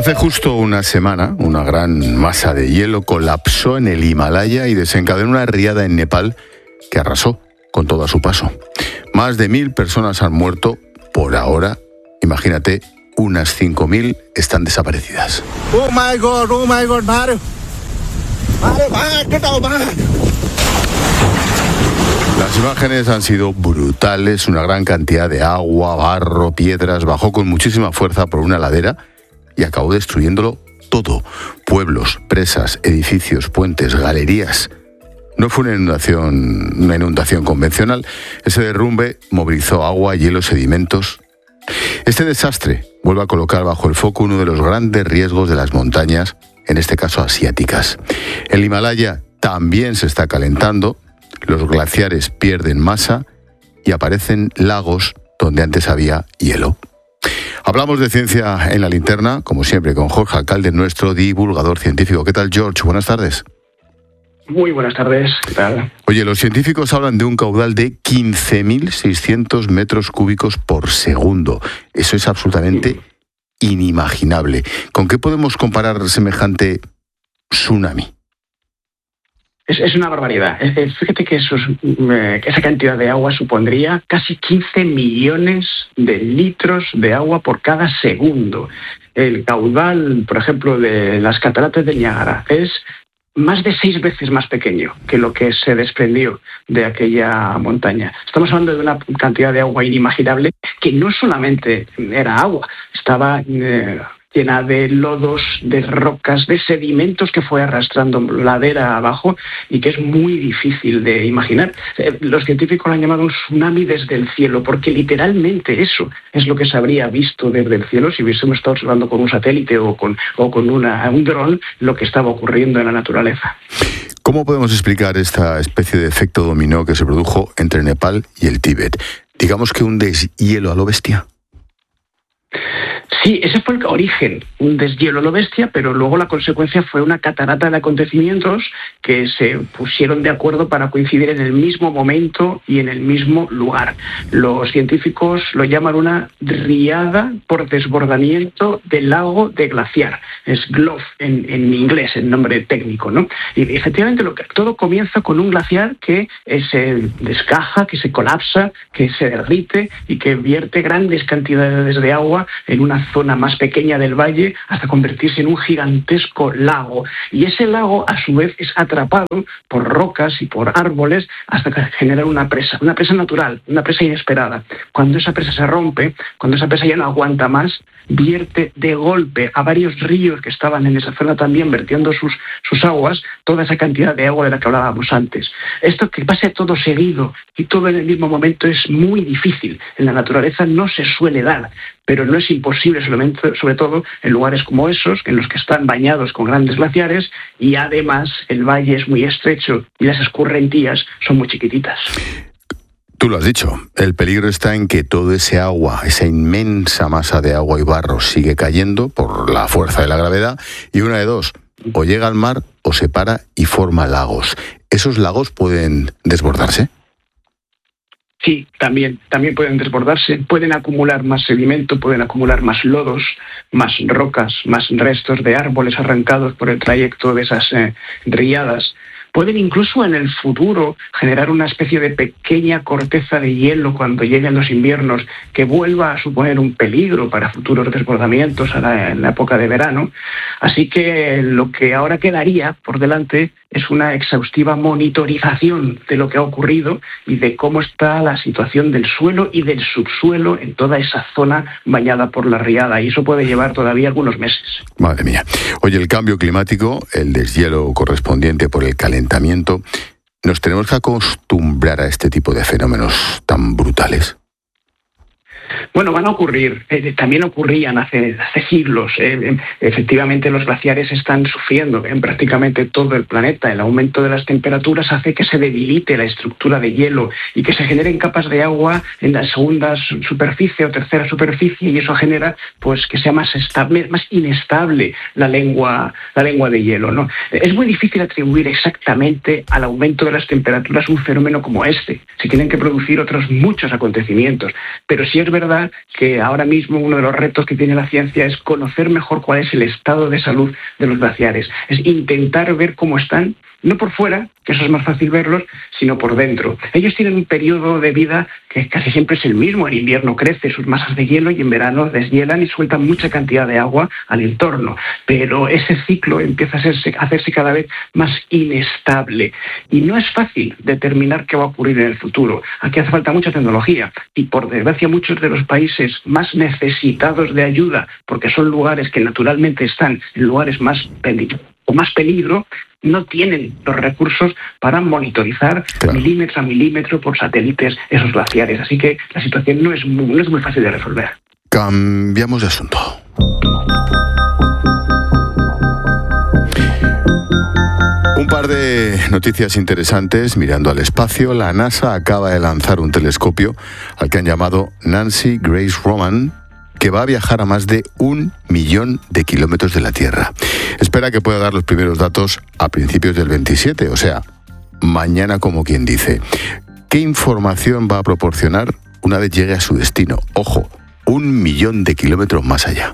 Hace justo una semana, una gran masa de hielo colapsó en el Himalaya y desencadenó una riada en Nepal que arrasó con todo a su paso. Más de 1.000 personas han muerto por ahora. Imagínate, unas 5.000 están desaparecidas. Oh my God, Mario. Las imágenes han sido brutales. Una gran cantidad de agua, barro, piedras bajó con muchísima fuerza por una ladera y acabó destruyéndolo todo. Pueblos, presas, edificios, puentes, galerías. No fue una inundación convencional. Ese derrumbe movilizó agua, hielo, sedimentos. Este desastre vuelve a colocar bajo el foco uno de los grandes riesgos de las montañas, en este caso asiáticas. El Himalaya también se está calentando, los glaciares pierden masa y aparecen lagos donde antes había hielo. Hablamos de ciencia en la linterna, como siempre, con Jorge Alcalde, nuestro divulgador científico. ¿Qué tal, George? Buenas tardes. Muy buenas tardes, ¿qué tal? Oye, los científicos hablan de un caudal de 15.600 metros cúbicos por segundo. Eso es absolutamente inimaginable. ¿Con qué podemos comparar semejante tsunami? Es una barbaridad. Fíjate que esa cantidad de agua supondría casi 15 millones de litros de agua por cada segundo. El caudal, por ejemplo, de las cataratas del Niágara es más de 6 veces más pequeño que lo que se desprendió de aquella montaña. Estamos hablando de una cantidad de agua inimaginable que no solamente era agua, estaba llena de lodos, de rocas, de sedimentos que fue arrastrando ladera abajo y que es muy difícil de imaginar. Los científicos lo han llamado un tsunami desde el cielo, porque literalmente eso es lo que se habría visto desde el cielo si hubiésemos estado observando con un satélite o con un dron lo que estaba ocurriendo en la naturaleza. ¿Cómo podemos explicar esta especie de efecto dominó que se produjo entre Nepal y el Tíbet? Digamos que un deshielo a lo bestia. Sí, ese fue el origen, un deshielo a lo bestia, pero luego la consecuencia fue una catarata de acontecimientos que se pusieron de acuerdo para coincidir en el mismo momento y en el mismo lugar. Los científicos lo llaman una riada por desbordamiento del lago de glaciar. Es GLOF en inglés, el nombre técnico, ¿no? Y efectivamente todo comienza con un glaciar que se descaja, que se colapsa, que se derrite y que vierte grandes cantidades de agua en una zona más pequeña del valle hasta convertirse en un gigantesco lago. Y ese lago, a su vez, es atrapado por rocas y por árboles hasta que genera una presa natural, una presa inesperada. Cuando esa presa se rompe, cuando esa presa ya no aguanta más, vierte de golpe a varios ríos que estaban en esa zona también vertiendo sus aguas, toda esa cantidad de agua de la que hablábamos antes. Esto que pase todo seguido y todo en el mismo momento es muy difícil. En la naturaleza no se suele dar, pero no es imposible, sobre todo en lugares como esos, en los que están bañados con grandes glaciares y además el valle es muy estrecho y las escurrentías son muy chiquititas. Tú lo has dicho, el peligro está en que todo ese agua, esa inmensa masa de agua y barro sigue cayendo por la fuerza de la gravedad y una de dos, o llega al mar o se para y forma lagos. ¿Esos lagos pueden desbordarse? Sí, también pueden desbordarse, pueden acumular más sedimento, pueden acumular más lodos, más rocas, más restos de árboles arrancados por el trayecto de esas riadas. Pueden incluso en el futuro generar una especie de pequeña corteza de hielo cuando lleguen los inviernos que vuelva a suponer un peligro para futuros desbordamientos en la época de verano. Así que lo que ahora quedaría por delante es una exhaustiva monitorización de lo que ha ocurrido y de cómo está la situación del suelo y del subsuelo en toda esa zona bañada por la riada. Y eso puede llevar todavía algunos meses. Madre mía. Oye, el cambio climático, el deshielo correspondiente por el calentamiento, ¿nos tenemos que acostumbrar a este tipo de fenómenos tan brutales? Bueno, van a ocurrir, también ocurrían hace siglos. Efectivamente, los glaciares están sufriendo en prácticamente todo el planeta. El aumento de las temperaturas hace que se debilite la estructura de hielo y que se generen capas de agua en la segunda superficie o tercera superficie, y eso genera pues que sea más inestable la lengua de hielo, ¿no? Es muy difícil atribuir exactamente al aumento de las temperaturas un fenómeno como este. Se tienen que producir otros muchos acontecimientos, pero sí es verdad que ahora mismo uno de los retos que tiene la ciencia es conocer mejor cuál es el estado de salud de los glaciares. Es intentar ver cómo están, no por fuera, que eso es más fácil verlos, sino por dentro. Ellos tienen un periodo de vida que casi siempre es el mismo. En invierno crece sus masas de hielo y en verano deshielan y sueltan mucha cantidad de agua al entorno. Pero ese ciclo empieza a hacerse cada vez más inestable. Y no es fácil determinar qué va a ocurrir en el futuro. Aquí hace falta mucha tecnología. Y por desgracia muchos de los países más necesitados de ayuda, porque son lugares que naturalmente están en lugares más peligro, no tienen los recursos para monitorizar milímetro a milímetro por satélites esos glaciares. Así que la situación no es muy fácil de resolver. Cambiamos de asunto. Un par de noticias interesantes mirando al espacio. La NASA acaba de lanzar un telescopio al que han llamado Nancy Grace Roman, que va a viajar a más de 1 millón de kilómetros de la Tierra. Espera que pueda dar los primeros datos a principios del 27, o sea, mañana, como quien dice. ¿Qué información va a proporcionar una vez llegue a su destino? Ojo, 1 millón de kilómetros más allá.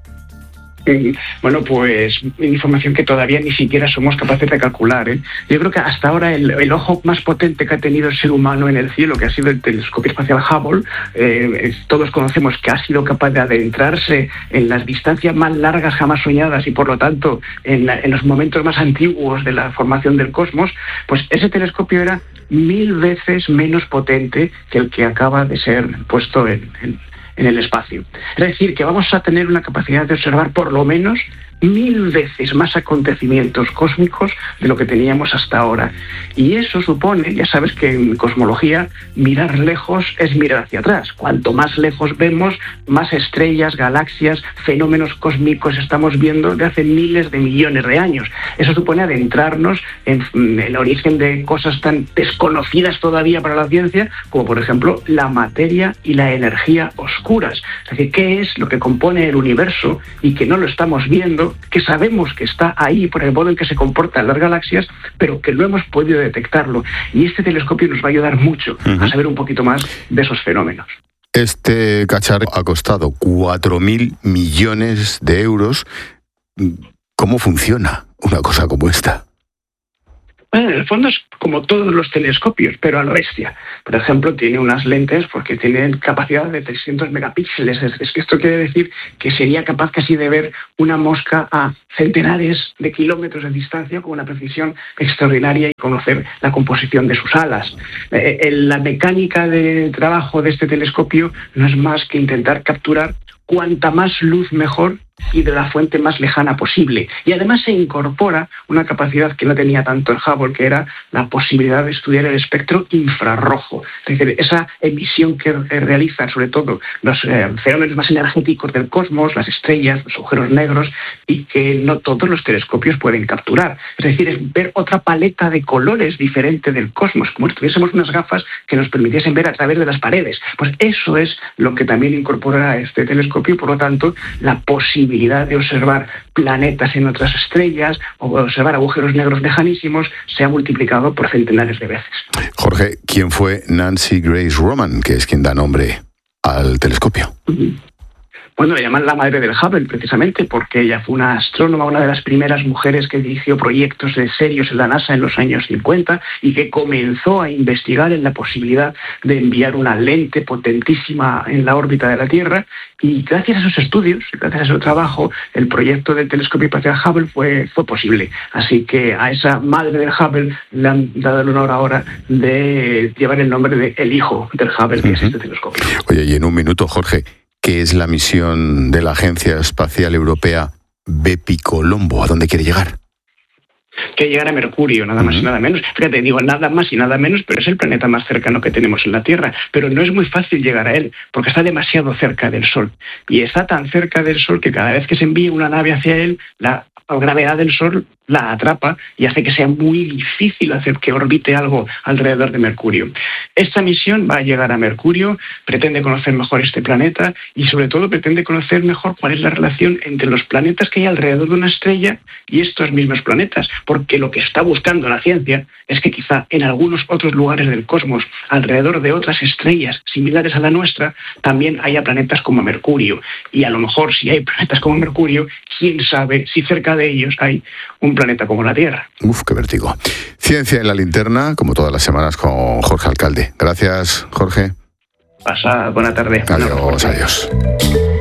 Bueno, pues información que todavía ni siquiera somos capaces de calcular, ¿eh? Yo creo que hasta ahora el ojo más potente que ha tenido el ser humano en el cielo, que ha sido el telescopio espacial Hubble, todos conocemos que ha sido capaz de adentrarse en las distancias más largas jamás soñadas y por lo tanto en los momentos más antiguos de la formación del cosmos. Pues ese telescopio era 1000 veces menos potente que el que acaba de ser puesto en el espacio. Es decir, que vamos a tener una capacidad de observar por lo menos 1000 veces más acontecimientos cósmicos de lo que teníamos hasta ahora. Y eso supone, ya sabes que en cosmología, mirar lejos es mirar hacia atrás. Cuanto más lejos vemos, más estrellas, galaxias, fenómenos cósmicos estamos viendo de hace miles de millones de años. Eso supone adentrarnos en el origen de cosas tan desconocidas todavía para la ciencia, como por ejemplo la materia y la energía oscuras. Es decir, ¿qué es lo que compone el universo y que no lo estamos viendo, que sabemos que está ahí por el modo en que se comportan las galaxias, pero que no hemos podido detectarlo? Y este telescopio nos va a ayudar mucho a saber un poquito más de esos fenómenos. Este cacharro ha costado 4.000 millones de euros. ¿Cómo funciona una cosa como esta? Bueno, en el fondo es como todos los telescopios, pero a lo bestia. Por ejemplo, tiene unas lentes porque tienen capacidad de 300 megapíxeles. Es que esto quiere decir que sería capaz casi de ver una mosca a centenares de kilómetros de distancia con una precisión extraordinaria y conocer la composición de sus alas. La mecánica de trabajo de este telescopio no es más que intentar capturar cuanta más luz mejor y de la fuente más lejana posible. Y además se incorpora una capacidad que no tenía tanto el Hubble, que era la posibilidad de estudiar el espectro infrarrojo. Es decir, esa emisión que realizan sobre todo los fenómenos más energéticos del cosmos, las estrellas, los agujeros negros, y que no todos los telescopios pueden capturar. Es decir, es ver otra paleta de colores diferente del cosmos, como si tuviésemos unas gafas que nos permitiesen ver a través de las paredes. Pues eso es lo que también incorpora este telescopio, y por lo tanto la posibilidad de observar planetas en otras estrellas o observar agujeros negros lejanísimos se ha multiplicado por centenares de veces. Jorge, ¿quién fue Nancy Grace Roman, que es quien da nombre al telescopio? Bueno, le llaman la madre del Hubble, precisamente, porque ella fue una astrónoma, una de las primeras mujeres que dirigió proyectos serios en la NASA en los años 50 y que comenzó a investigar en la posibilidad de enviar una lente potentísima en la órbita de la Tierra. Y gracias a esos estudios, gracias a su trabajo, el proyecto del telescopio espacial Hubble fue posible. Así que a esa madre del Hubble le han dado el honor ahora de llevar el nombre de el hijo del Hubble, que es este telescopio. Oye, y en un minuto, Jorge, ¿qué es la misión de la Agencia Espacial Europea Bepicolombo? ¿A dónde quiere llegar? Que llegar a Mercurio, nada más y nada menos. Fíjate, digo nada más y nada menos, pero es el planeta más cercano que tenemos en la Tierra. Pero no es muy fácil llegar a él, porque está demasiado cerca del Sol. Y está tan cerca del Sol que cada vez que se envíe una nave hacia él, la gravedad del Sol la atrapa y hace que sea muy difícil hacer que orbite algo alrededor de Mercurio. Esta misión va a llegar a Mercurio, pretende conocer mejor este planeta y sobre todo pretende conocer mejor cuál es la relación entre los planetas que hay alrededor de una estrella y estos mismos planetas, porque lo que está buscando la ciencia es que quizá en algunos otros lugares del cosmos, alrededor de otras estrellas similares a la nuestra, también haya planetas como Mercurio. Y a lo mejor si hay planetas como Mercurio, quién sabe si cerca de ellos hay un planeta como la Tierra. Uf, qué vértigo. Ciencia en la linterna, como todas las semanas, con Jorge Alcalde. Gracias, Jorge. Pasa buena tarde. Adiós, adiós.